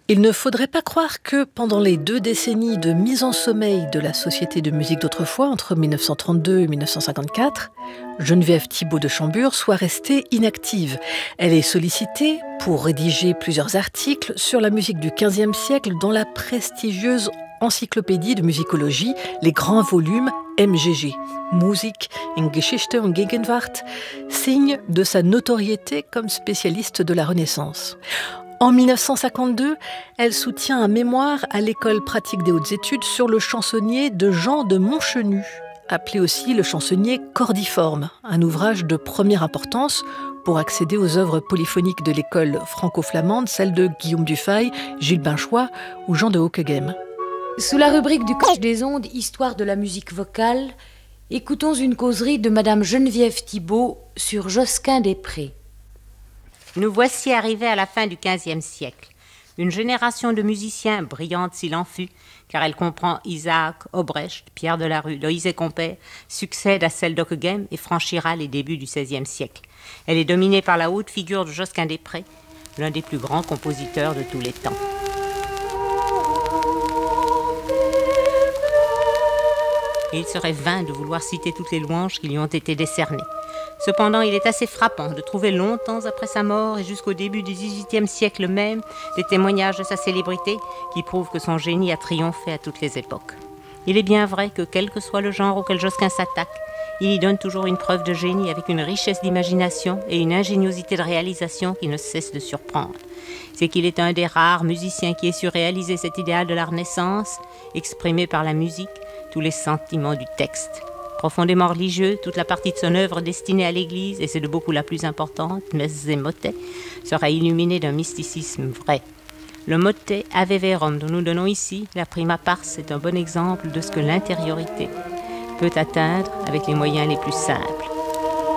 Il ne faudrait pas croire que pendant les 2 décennies de mise en sommeil de la Société de musique d'autrefois, entre 1932 et 1954, Geneviève Thibault de Chambure soit restée inactive. Elle est sollicitée pour rédiger plusieurs articles sur la musique du XVe siècle dans la prestigieuse encyclopédie de musicologie, les grands volumes MGG, Musik in Geschichte und Gegenwart, signe de sa notoriété comme spécialiste de la Renaissance. En 1952, elle soutient un mémoire à l'École pratique des hautes études sur le chansonnier de Jean de Montchenu, appelé aussi le chansonnier cordiforme, un ouvrage de première importance pour accéder aux œuvres polyphoniques de l'école franco-flamande, celles de Guillaume Dufay, Gilles Binchois ou Jean de Hoekegem. Sous la rubrique du Coche des ondes, Histoire de la musique vocale, écoutons une causerie de Madame Geneviève Thibault sur Josquin-des-Prés. Nous voici arrivés à la fin du XVe siècle. Une génération de musiciens, brillante s'il en fut, car elle comprend Isaac, Obrecht, Pierre Delarue, Loïse et Compère, succède à celle d'Hoekegem et franchira les débuts du XVIe siècle. Elle est dominée par la haute figure de Josquin-des-Prés, l'un des plus grands compositeurs de tous les temps. Et il serait vain de vouloir citer toutes les louanges qui lui ont été décernées. Cependant, il est assez frappant de trouver longtemps après sa mort et jusqu'au début du XVIIIe siècle même des témoignages de sa célébrité qui prouvent que son génie a triomphé à toutes les époques. Il est bien vrai que quel que soit le genre auquel Josquin s'attaque, il y donne toujours une preuve de génie avec une richesse d'imagination et une ingéniosité de réalisation qui ne cesse de surprendre. C'est qu'il est un des rares musiciens qui ait su réaliser cet idéal de la Renaissance, exprimé par la musique, tous les sentiments du texte. Profondément religieux, toute la partie de son œuvre destinée à l'Église, et c'est de beaucoup la plus importante, messes et motets, sera illuminée d'un mysticisme vrai. Le motet Ave Verum dont nous donnons ici, la prima pars, est un bon exemple de ce que l'intériorité peut atteindre avec les moyens les plus simples.